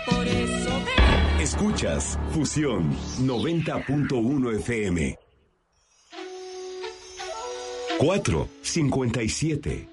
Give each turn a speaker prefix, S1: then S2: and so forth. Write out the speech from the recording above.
S1: Por eso ven.
S2: Escuchas Fusión 90.1 FM. 4:57.